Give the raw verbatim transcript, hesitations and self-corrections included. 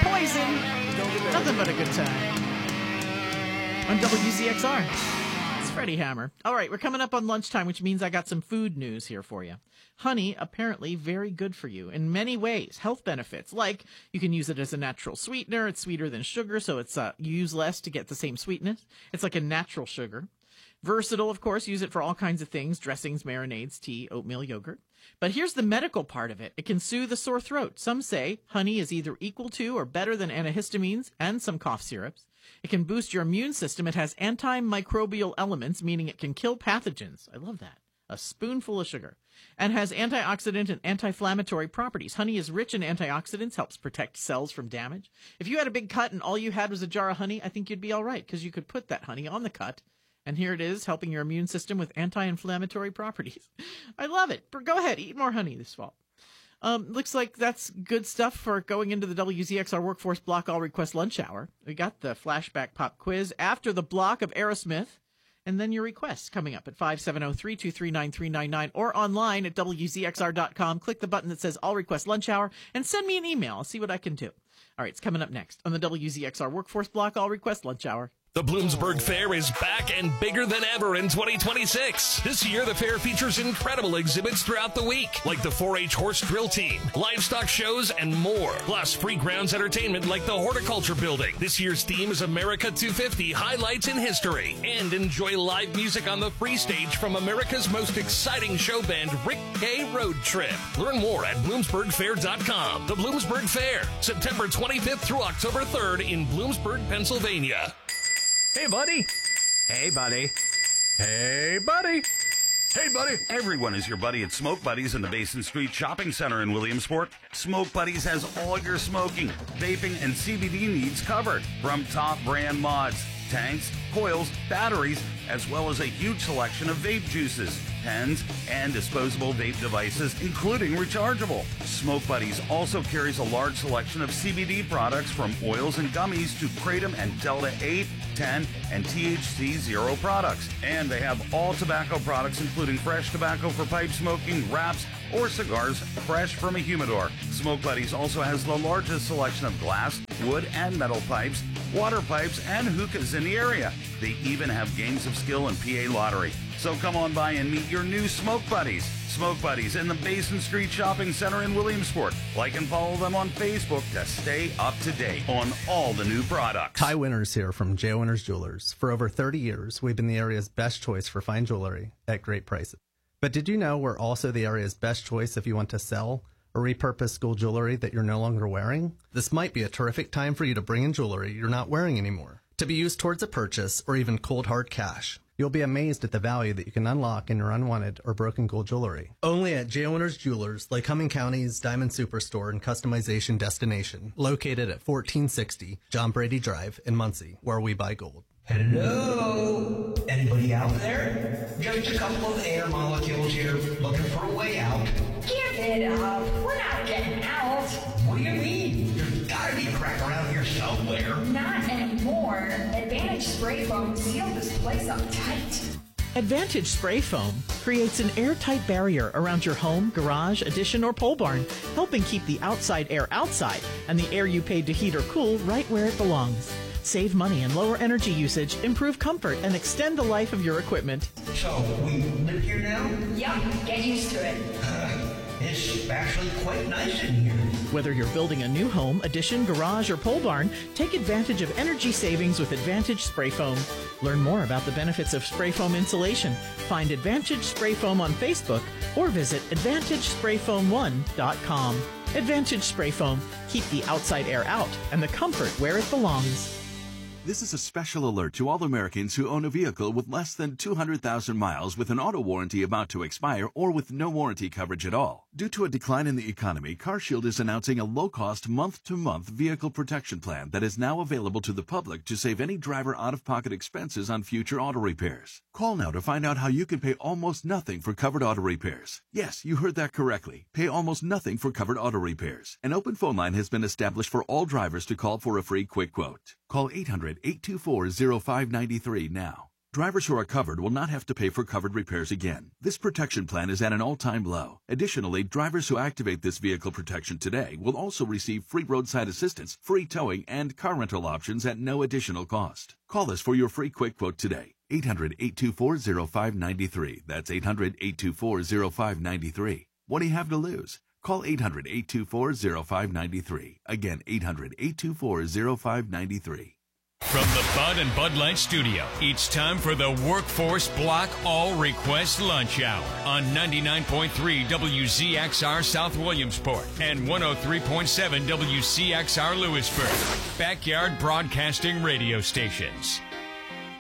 poison. Nothing but a good time. On W Z X R. It's Freddie Hammer. All right, we're coming up on lunchtime, which means I got some food news here for you. Honey, apparently very good for you in many ways. Health benefits, like you can use it as a natural sweetener. It's sweeter than sugar, so it's uh, you use less to get the same sweetness. It's like a natural sugar. Versatile, of course, use it for all kinds of things, dressings, marinades, tea, oatmeal, yogurt. But here's the medical part of it. It can soothe a sore throat. Some say honey is either equal to or better than antihistamines and some cough syrups. It can boost your immune system. It has antimicrobial elements, meaning it can kill pathogens. I love that. A spoonful of sugar. And has antioxidant and anti-inflammatory properties. Honey is rich in antioxidants, helps protect cells from damage. If you had a big cut and all you had was a jar of honey, I think you'd be all right, because you could put that honey on the cut. And here it is, helping your immune system with anti-inflammatory properties. I love it. Go ahead, eat more honey this fall. Um, looks like that's good stuff for going into the W Z X R Workforce Block All Request Lunch Hour. We got the flashback pop quiz after the block of Aerosmith, and then your requests coming up at five seven zero, three two three, nine three nine nine or online at W Z X R dot com. Click the button that says All Request Lunch Hour and send me an email. I'll see what I can do. All right, it's coming up next on the W Z X R Workforce Block All Request Lunch Hour. The Bloomsburg Fair is back and bigger than ever in twenty twenty-six. This year, the fair features incredible exhibits throughout the week, like the four H horse drill team, livestock shows, and more. Plus, free grounds entertainment like the Horticulture Building. This year's theme is America two fifty, Highlights in History. And enjoy live music on the free stage from America's most exciting show band, Rick K. Road Trip. Learn more at Bloomsburg Fair dot com. The Bloomsburg Fair, September twenty-fifth through October third in Bloomsburg, Pennsylvania. Hey, buddy. Hey, buddy. Hey, buddy. Hey, buddy. Everyone is your buddy at Smoke Buddies in the Basin Street Shopping Center in Williamsport. Smoke Buddies has all your smoking, vaping, and C B D needs covered. From top brand mods, tanks, coils, batteries, as well as a huge selection of vape juices, pens, and disposable vape devices, including rechargeable. Smoke Buddies also carries a large selection of C B D products from oils and gummies to Kratom and Delta eight, ten, and T H C zero products. And they have all tobacco products, including fresh tobacco for pipe smoking, wraps, or cigars fresh from a humidor. Smoke Buddies also has the largest selection of glass, wood, and metal pipes, water pipes, and hookahs in the area. They even have games of skill and P A lottery. So come on by and meet your new Smoke Buddies. Smoke Buddies in the Basin Street Shopping Center in Williamsport. Like and follow them on Facebook to stay up to date on all the new products. Ty Winters here from J. Winters Jewelers. For over thirty years, we've been the area's best choice for fine jewelry at great prices. But did you know we're also the area's best choice if you want to sell or repurpose school jewelry that you're no longer wearing? This might be a terrific time for you to bring in jewelry you're not wearing anymore, to be used towards a purchase or even cold hard cash. You'll be amazed at the value that you can unlock in your unwanted or broken gold jewelry. Only at J. Winters Jewelers, Lycoming County's Diamond Superstore and Customization Destination, located at fourteen sixty John Brady Drive in Muncie, where we buy gold. Hello? Anybody out there? Just a couple of air molecules here looking for a way out. Give it up. We're not getting out. What do you mean? There's gotta be a crack around here somewhere. Not anymore. Advantage Spray Foam sealed this place up tight. Advantage Spray Foam creates an airtight barrier around your home, garage, addition, or pole barn, helping keep the outside air outside and the air you paid to heat or cool right where it belongs. Save money and lower energy usage, improve comfort, and extend the life of your equipment. So, we live here now? Yup, get used to it. It's actually quite nice in here. Whether you're building a new home, addition, garage, or pole barn, take advantage of energy savings with Advantage Spray Foam. Learn more about the benefits of spray foam insulation. Find Advantage Spray Foam on Facebook or visit advantage spray foam one dot com. Advantage Spray Foam. Keep the outside air out and the comfort where it belongs. This is a special alert to all Americans who own a vehicle with less than two hundred thousand miles with an auto warranty about to expire or with no warranty coverage at all. Due to a decline in the economy, CarShield is announcing a low-cost month-to-month vehicle protection plan that is now available to the public to save any driver out-of-pocket expenses on future auto repairs. Call now to find out how you can pay almost nothing for covered auto repairs. Yes, you heard that correctly. Pay almost nothing for covered auto repairs. An open phone line has been established for all drivers to call for a free quick quote. Call eight hundred, eight two four, oh five nine three now. Drivers who are covered will not have to pay for covered repairs again. This protection plan is at an all-time low. Additionally, drivers who activate this vehicle protection today will also receive free roadside assistance, free towing, and car rental options at no additional cost. Call us for your free quick quote today. eight hundred, eight two four, zero five nine three. That's eight hundred, eight two four, zero five nine three. What do you have to lose? Call eight hundred, eight two four, zero five nine three. Again, eight hundred, eight two four, zero five nine three. From the Bud and Bud Light studio, it's time for the Workforce Block All Request Lunch Hour on ninety-nine point three W Z X R South Williamsport and one oh three point seven W C X R Lewisburg. Backyard Broadcasting Radio Stations.